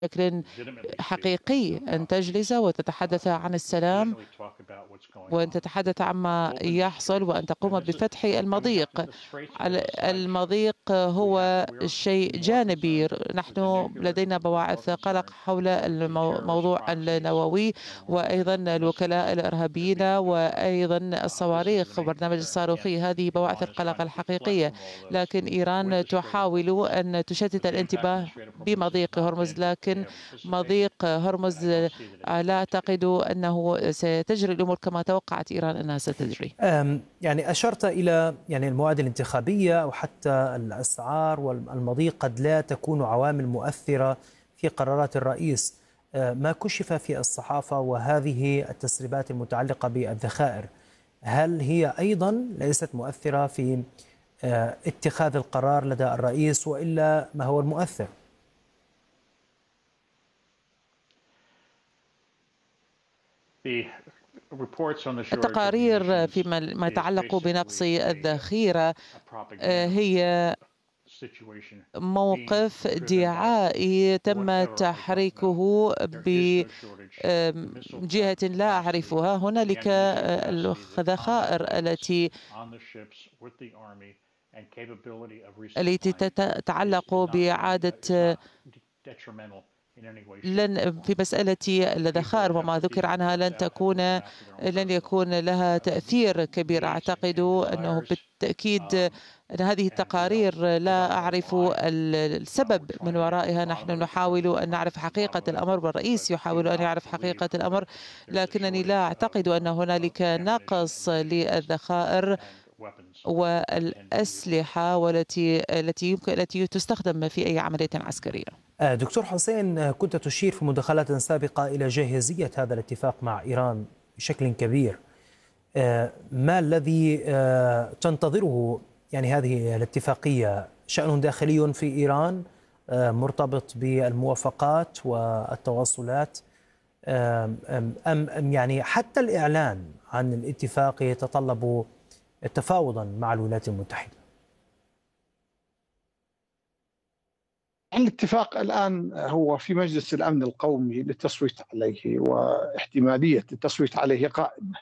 بشكل حقيقي أن تجلس وتتحدث عن السلام وأن تتحدث عما يحصل وأن تقوم بفتح المضيق. المضيق هو شيء جانبي. نحن لدينا بواعث قلق حول الموضوع النووي وأيضا الوكلاء الإرهابيين وأيضا الصواريخ وبرنامج الصاروخي. هذه بواعث القلق الحقيقية، لكن إيران تحاول أن تشتت الانتباه بمضيق هرمز، لكن مضيق هرمز لا أعتقد أنه ستجري الأمور كما توقعت إيران أنها ستجري. يعني أشرت إلى المواد الانتخابية أو حتى الأسعار والمضيق قد لا تكون عوامل مؤثرة في قرارات الرئيس. ما كشف في الصحافة وهذه التسريبات المتعلقة بالذخائر، هل هي أيضا ليست مؤثرة في اتخاذ القرار لدى الرئيس، وإلا ما هو المؤثر؟ التقارير فيما يتعلق بنقص الذخيرة هي موقف دعائي تم تحريكه بجهة لا أعرفها. هنالك الذخائر التي تتعلق بإعادة في مسألة الذخائر وما ذكر عنها لن يكون لها تأثير كبير. أعتقد أنه بالتأكيد أن هذه التقارير لا أعرف السبب من ورائها. نحن نحاول أن نعرف حقيقة الأمر والرئيس يحاول أن يعرف حقيقة الأمر، لكنني لا أعتقد أن هنالك نقص للذخائر والأسلحة التي تستخدم في أي عملية عسكرية. دكتور حسين، كنت تشير في مداخلات سابقة إلى جاهزية هذا الاتفاق مع إيران بشكل كبير. ما الذي تنتظره هذه الاتفاقية؟ شأن داخلي في إيران مرتبط بالموافقات والتواصلات، أم حتى الإعلان عن الاتفاق يتطلب تفاوضا مع الولايات المتحدة؟ الاتفاق الآن هو في مجلس الأمن القومي للتصويت عليه، واحتمالية التصويت عليه قائمة.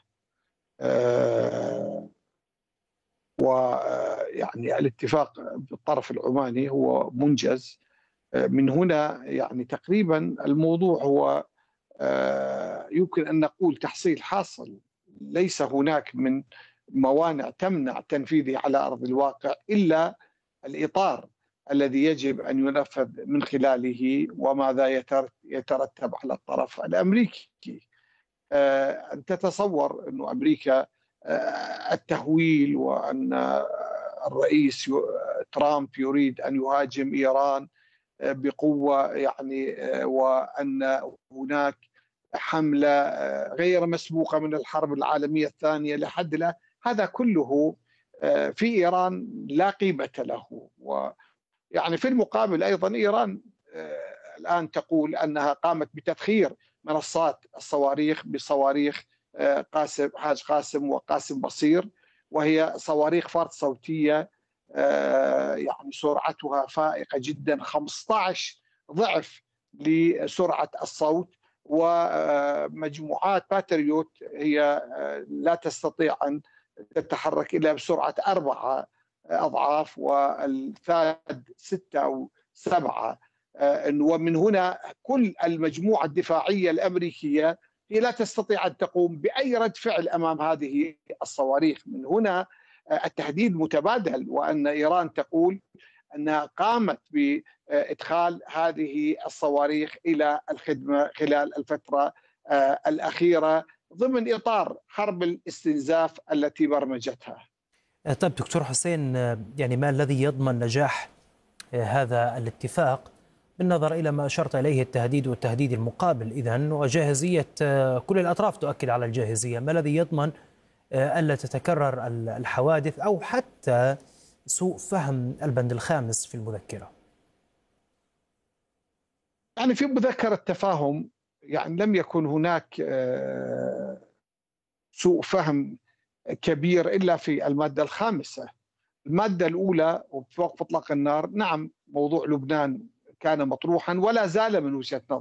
الاتفاق بالطرف العماني هو منجز. من هنا تقريبا الموضوع هو يمكن أن نقول تحصيل حاصل. ليس هناك من موانع تمنع تنفيذه على أرض الواقع إلا الإطار الذي يجب أن ينفذ من خلاله وماذا يترتب على الطرف الأمريكي. أن تتصور أن أمريكا التهويل وأن الرئيس ترامب يريد أن يهاجم إيران بقوة، وأن هناك حملة غير مسبوقة من الحرب العالمية الثانية لحد له، هذا كله في إيران لا قيمة له. في المقابل أيضا إيران الآن تقول أنها قامت بتدخير منصات الصواريخ بصواريخ حاج قاسم وقاسم بصير، وهي صواريخ فرد صوتية سرعتها فائقة جدا، 15 ضعف لسرعة الصوت. ومجموعات باتريوت هي لا تستطيع أن تتحرك إلا بسرعة 4 أضعاف، والثالث 6 أو 7. ومن هنا كل المجموعة الدفاعية الأمريكية هي لا تستطيع أن تقوم بأي رد فعل أمام هذه الصواريخ. من هنا التهديد متبادل، وأن إيران تقول أنها قامت بإدخال هذه الصواريخ إلى الخدمة خلال الفترة الأخيرة ضمن إطار حرب الاستنزاف التي برمجتها. طيب دكتور حسين، ما الذي يضمن نجاح هذا الاتفاق بالنظر إلى ما أشرت إليه، التهديد والتهديد المقابل إذن، وجاهزية كل الأطراف تؤكد على الجاهزية؟ ما الذي يضمن ألا تتكرر الحوادث أو حتى سوء فهم البند الخامس في المذكرة؟ في مذكرة التفاهم لم يكن هناك سوء فهم كبير إلا في المادة الخامسة. المادة الأولى وفي وقف إطلاق النار، نعم موضوع لبنان كان مطروحا ولا زال من وجهة نظري